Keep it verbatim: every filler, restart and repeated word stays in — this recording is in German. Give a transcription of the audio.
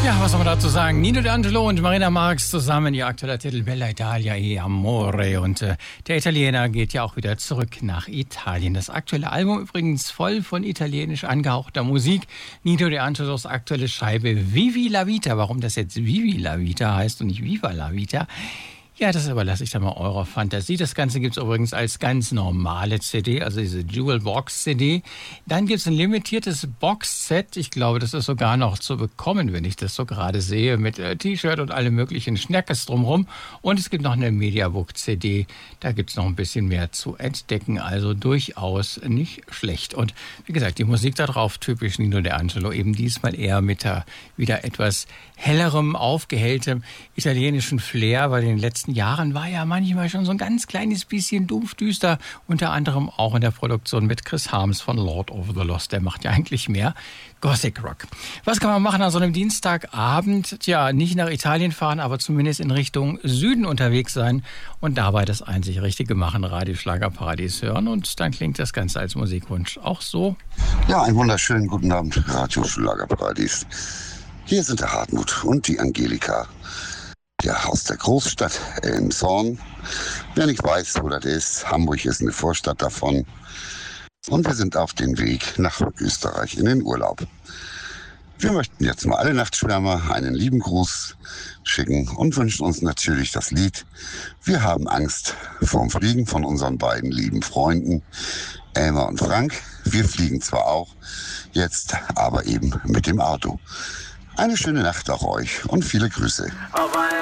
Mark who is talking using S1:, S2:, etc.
S1: Ja, was soll man dazu sagen? Nino D'Angelo und Marina Marx zusammen, ihr aktueller Titel Bella Italia e Amore. Und äh, der Italiener geht ja auch wieder zurück nach Italien. Das aktuelle Album übrigens voll von italienisch angehauchter Musik. Nino D'Angelos aktuelle Scheibe Vivi la Vita. Warum das jetzt Vivi la Vita heißt und nicht Viva la Vita? Ja, das überlasse ich dann mal eurer Fantasie. Das Ganze gibt es übrigens als ganz normale C D, also diese Jewel Box C D. Dann gibt es ein limitiertes Boxset. Ich glaube, das ist sogar noch zu bekommen, wenn ich das so gerade sehe, mit äh, T-Shirt und alle möglichen Schnackes drumherum. Und es gibt noch eine Mediabook C D. Da gibt es noch ein bisschen mehr zu entdecken. Also durchaus nicht schlecht. Und wie gesagt, die Musik da drauf, typisch Nino D'Angelo, eben diesmal eher mit der wieder etwas hellerem, aufgehelltem italienischen Flair, weil in den letzten Jahren war ja manchmal schon so ein ganz kleines bisschen dumpf düster, unter anderem auch in der Produktion mit Chris Harms von Lord of the Lost. Der macht ja eigentlich mehr Gothic Rock. Was kann man machen an so einem Dienstagabend? Tja, nicht nach Italien fahren, aber zumindest in Richtung Süden unterwegs sein und dabei das einzig Richtige machen, Radio Schlagerparadies hören. Und dann klingt das Ganze als Musikwunsch auch so.
S2: Ja, einen wunderschönen guten Abend, Radio Schlagerparadies. Hier sind der Hartmut und die Angelika. Ja, aus der Großstadt Elmshorn. Wer nicht weiß, wo das ist, Hamburg ist eine Vorstadt davon. Und wir sind auf dem Weg nach Österreich in den Urlaub. Wir möchten jetzt mal alle Nachtschwärmer einen lieben Gruß schicken und wünschen uns natürlich das Lied Wir haben Angst vorm Fliegen von unseren beiden lieben Freunden Elmar und Frank. Wir fliegen zwar auch jetzt, aber eben mit dem Auto. Eine schöne Nacht auch euch und viele Grüße.
S3: Auf